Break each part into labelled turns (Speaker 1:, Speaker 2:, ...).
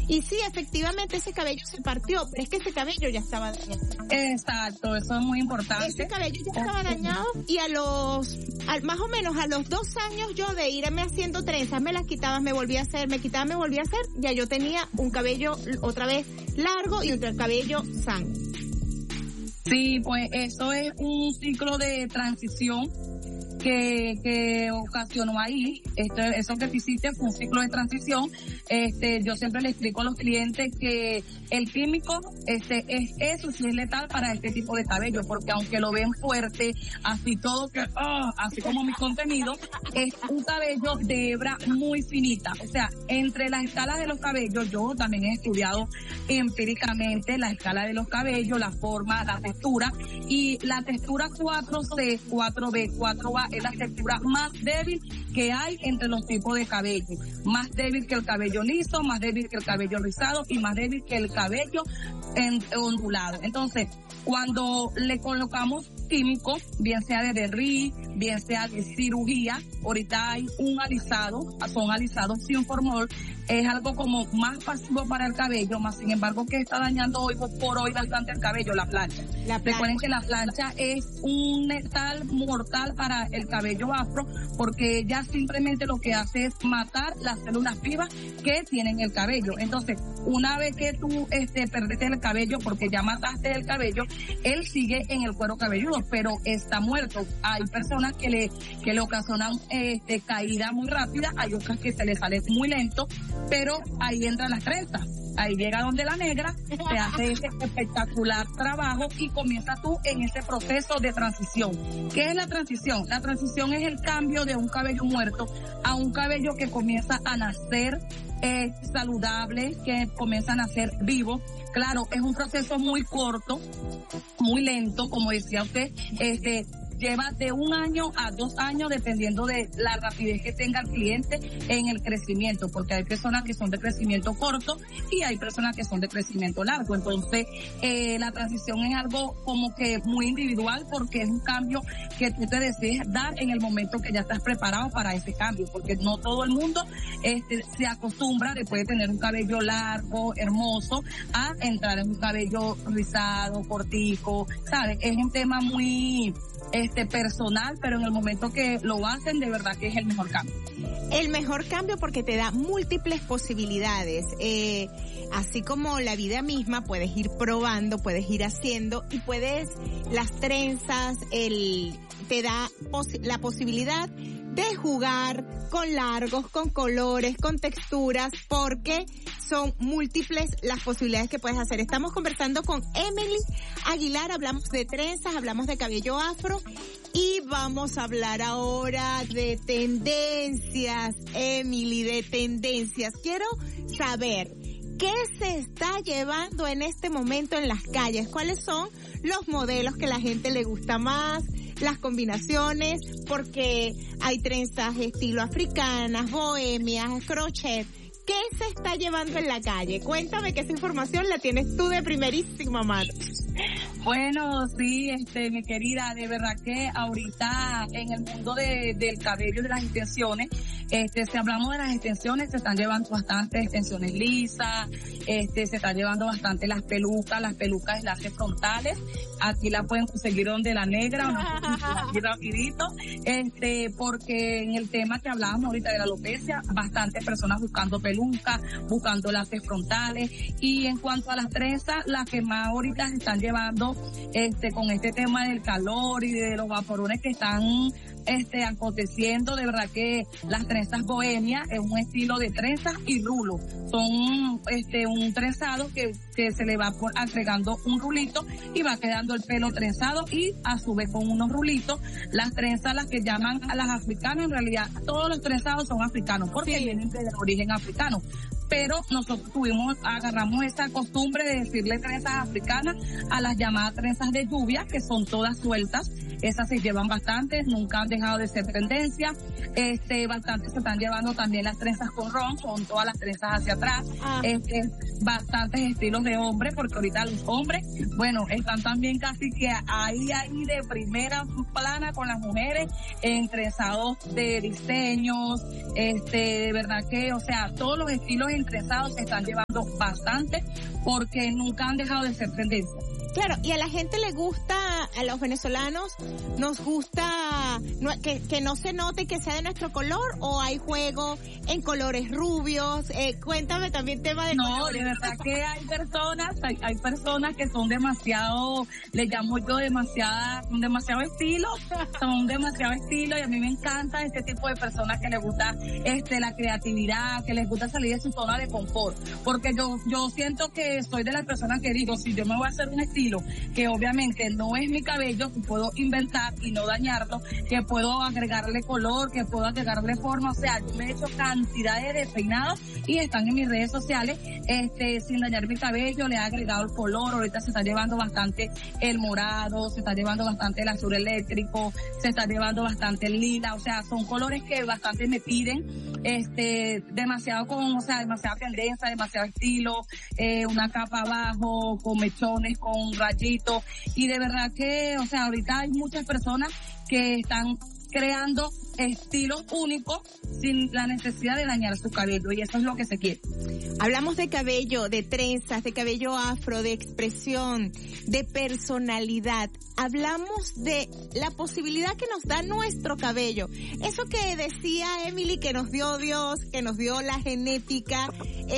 Speaker 1: Y sí, efectivamente ese cabello se partió, pero es que ese cabello ya estaba dañado.
Speaker 2: Exacto, eso es muy importante.
Speaker 1: Ese cabello ya estaba dañado y más o menos a los 2 años yo de irme haciendo trenzas, me las quitaba, me volvía a hacer, me quitaba, me volvía a hacer, ya yo tenía un cabello otra vez largo y otro cabello sano.
Speaker 2: Sí, pues eso es un ciclo de transición que ocasionó ahí. Eso que tú hiciste fue un ciclo de transición. Yo siempre le explico a los clientes que el químico, eso sí es letal para este tipo de cabello, porque aunque lo ven fuerte, así todo que, así como mi contenido, es un cabello de hebra muy finita. O sea, entre las escalas de los cabellos, yo también he estudiado empíricamente la escala de los cabellos, la forma, la textura, y la textura 4C, 4B, 4A es la textura más débil que hay entre los tipos de cabello. Más débil que el cabello liso, más débil que el cabello rizado y más débil que el cabello ondulado. Entonces, cuando le colocamos químicos, bien sea de derrí, bien sea de cirugía, ahorita hay un alisado, son alisados sin formol, es algo como más pasivo para el cabello, más sin embargo que está dañando hoy por hoy bastante el cabello, la plancha. Recuerden que la plancha es un metal mortal para el cabello afro, porque ella simplemente lo que hace es matar las células vivas que tienen el cabello. Entonces, una vez que tú perdiste el cabello, porque ya mataste el cabello, él sigue en el cuero cabelludo, pero está muerto. Hay personas que le ocasionan caída muy rápida, hay otras que se le sale muy lento, pero ahí entran las trenzas. Ahí llega donde la negra, te hace ese espectacular trabajo y comienzas tú en ese proceso de transición. ¿Qué es la transición? La transición es el cambio de un cabello muerto a un cabello que comienza a nacer saludable, que comienza a nacer vivo. Claro, es un proceso muy corto, muy lento, como decía usted, lleva de 1 año a 2 años dependiendo de la rapidez que tenga el cliente en el crecimiento, porque hay personas que son de crecimiento corto y hay personas que son de crecimiento largo. Entonces, la transición es algo como que muy individual, porque es un cambio que tú te decides dar en el momento que ya estás preparado para ese cambio, porque no todo el mundo se acostumbra después de tener un cabello largo, hermoso, a entrar en un cabello rizado, cortico, ¿sabes? Es un tema muy personal, pero en el momento que lo hacen, de verdad que es el mejor cambio.
Speaker 1: El mejor cambio porque te da múltiples posibilidades. Así como la vida misma, puedes ir probando, puedes ir haciendo y las trenzas, te da la posibilidad de jugar con largos, con colores, con texturas, porque son múltiples las posibilidades que puedes hacer. Estamos conversando con Emily Aguilar, hablamos de trenzas, hablamos de cabello afro y vamos a hablar ahora de tendencias, Emily, de tendencias. Quiero saber qué se está llevando en este momento en las calles, cuáles son los modelos que a la gente le gusta más, las combinaciones, porque hay trenzas estilo africanas, bohemias, crochet. ¿Qué se está llevando en la calle? Cuéntame que esa información la tienes tú de primerísima mano.
Speaker 2: Bueno, sí, mi querida, de verdad que ahorita en el mundo del cabello y de las extensiones, si hablamos de las extensiones, se están llevando bastantes extensiones lisas, se están llevando bastante las pelucas de láser frontales. Aquí la pueden conseguir donde la negra, o no, aquí rapidito, porque en el tema que hablábamos ahorita de la alopecia, bastantes personas buscando pelucas, buscando láser frontales, y en cuanto a las trenzas, las que más ahorita se están llevando, con este tema del calor y de los vaporones que están aconteciendo, de verdad que las trenzas bohemias es un estilo de trenzas y rulo. Son un trenzado que se le va agregando un rulito y va quedando el pelo trenzado y a su vez con unos rulitos. Las trenzas, las que llaman a las africanas, en realidad todos los trenzados son africanos porque vienen de origen africano. Pero nosotros agarramos esa costumbre de decirle trenzas africanas a las llamadas trenzas de lluvia, que son todas sueltas. esas se llevan bastante, nunca han dejado de ser tendencia. Bastante se están llevando también las trenzas con ron, con todas las trenzas hacia atrás. Bastantes estilos de hombre, porque ahorita los hombres, bueno, están también casi que ahí de primera plana con las mujeres, entrezados de diseños, de verdad que, o sea, todos los estilos entrezados se están llevando bastante, porque nunca han dejado de ser tendencia.
Speaker 1: Claro, y a la gente le gusta, a los venezolanos nos gusta que no se note que sea de nuestro color, o hay juego en colores rubios. Cuéntame también tema de colores.
Speaker 2: No, de verdad que hay personas que son demasiado, le llamo yo son demasiado estilo, y a mí me encanta este tipo de personas que les gusta la creatividad, que les gusta salir de su zona de confort, porque yo siento que soy de las personas que digo, si yo me voy a hacer un estilo que obviamente no es mi cabello, que puedo inventar y no dañarlo, que puedo agregarle color, que puedo agregarle forma, o sea, yo me he hecho cantidades de peinados y están en mis redes sociales, sin dañar mi cabello, le he agregado el color. Ahorita se está llevando bastante el morado, se está llevando bastante el azul eléctrico, se está llevando bastante el lila, o sea, son colores que bastante me piden, demasiada tendencia, demasiado estilo, una capa abajo, con mechones, con rayitos, y de verdad que, o sea, ahorita hay muchas personas que están creando estilos únicos sin la necesidad de dañar su cabello, y eso es lo que se quiere.
Speaker 1: Hablamos de cabello, de trenzas, de cabello afro, de expresión, de personalidad. Hablamos de la posibilidad que nos da nuestro cabello. Eso que decía Emily, que nos dio Dios, que nos dio la genética,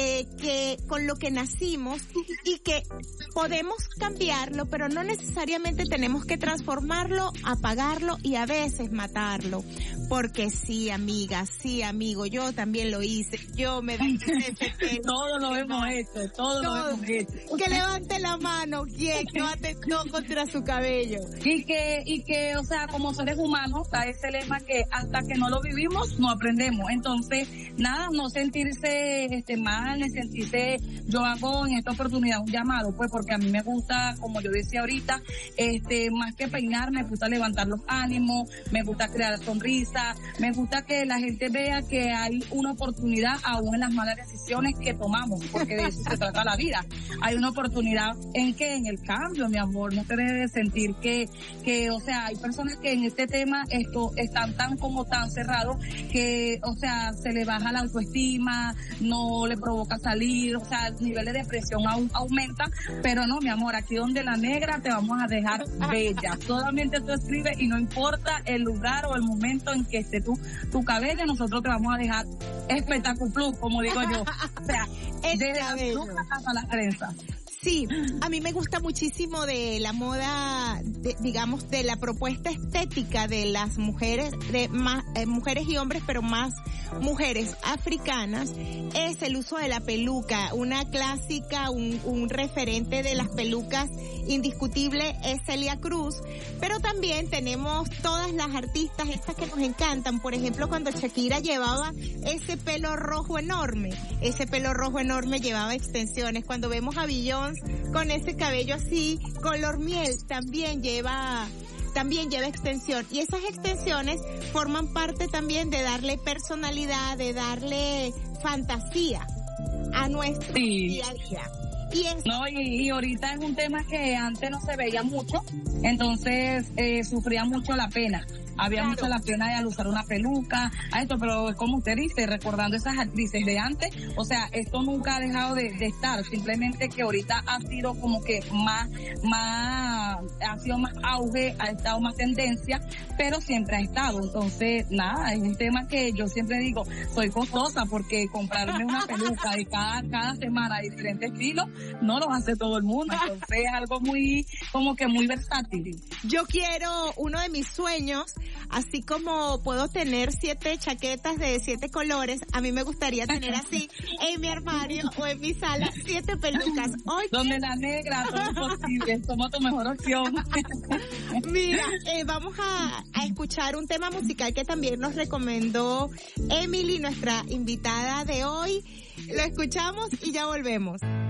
Speaker 1: que con lo que nacimos, y que podemos cambiarlo, pero no necesariamente tenemos que transformarlo, apagarlo y a veces matarlo. Porque sí, amiga, sí, amigo, yo también lo hice. Yo me dañé ese pelo.
Speaker 2: Todos lo hemos hecho, todos lo hemos hecho.
Speaker 1: Que levante la mano quien no atentó contra su cabello.
Speaker 2: Y que, o sea, como seres humanos, está ese lema que hasta que no lo vivimos, no aprendemos. Entonces, nada, no sentirse mal, ni sentirse, yo hago en esta oportunidad un llamado, pues, porque a mí me gusta, como yo decía ahorita, más que peinar, me gusta levantar los ánimos, me gusta crear sonrisas, me gusta que la gente vea que hay una oportunidad aún en las malas decisiones que tomamos, porque de eso se trata la vida. Hay una oportunidad en el cambio, mi amor. No te debes sentir que, o sea, hay personas que en este tema están tan cerrados que, o sea, se le baja la autoestima, no le provoca salir, o sea, el nivel de depresión aumenta, pero no, mi amor, aquí donde la negra te vamos a dejar bella. Solamente tú escribes y no importa el lugar o el momento en que esté tu cabello, nosotros te vamos a dejar espectacular, como digo yo. O sea, desde la peluca hasta las trenzas.
Speaker 1: Sí, a mí me gusta muchísimo de la moda, digamos, de la propuesta estética de las mujeres, de más mujeres y hombres, pero más mujeres africanas, es el uso de la peluca. Una clásica, un referente de las pelucas indiscutible es Celia Cruz, pero también tenemos todas las artistas estas que nos encantan. Por ejemplo, cuando Shakira llevaba ese pelo rojo enorme llevaba extensiones. Cuando vemos a Beyoncé con ese cabello así, color miel, también lleva extensión, y esas extensiones forman parte también de darle personalidad, de darle fantasía a nuestro día a día.
Speaker 2: Y ahorita es un tema que antes no se veía mucho, entonces sufría mucho la pena. Había mucha la pena de usar una peluca, pero como usted dice, recordando esas actrices de antes, o sea, esto nunca ha dejado de estar, simplemente que ahorita ha sido como que ha sido más auge, ha estado más tendencia, pero siempre ha estado. Entonces, nada, es un tema que yo siempre digo, soy costosa, porque comprarme una peluca de cada semana de diferentes estilos, no lo hace todo el mundo, entonces es algo muy versátil.
Speaker 1: Yo quiero, uno de mis sueños, así como puedo tener 7 chaquetas de 7 colores, a mí me gustaría tener así en mi armario o en mi sala 7 pelucas. Oye,
Speaker 2: donde la negra, todo es posible, somos tu mejor opción.
Speaker 1: Mira, vamos a escuchar un tema musical que también nos recomendó Emily, nuestra invitada de hoy. Lo escuchamos y ya volvemos.